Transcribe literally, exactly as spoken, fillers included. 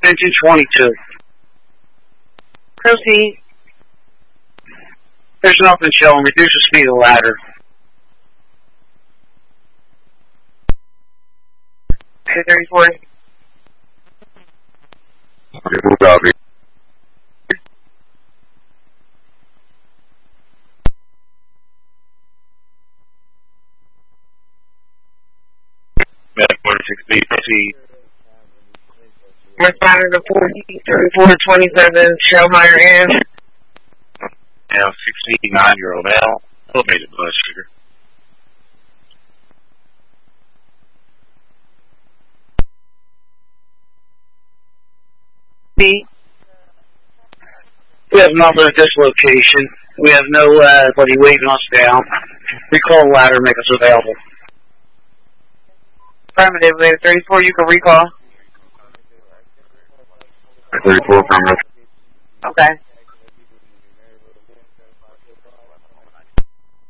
extension twenty-two. Proceed. There's nothing showing. Reduce the speed of the ladder. two thirty-four. Move out here. forty-six B, proceed. Responder to forty thirty-four twenty-seven, Shellmeyer Inn. Now, sixty-nine-year-old Al, elevated blood sugar. B. We have nothing at this location. We have no uh, buddy waving us down. Recall the ladder, make us available. Affirmative, later thirty-four, you can recall. thirty-four, affirmative. Okay.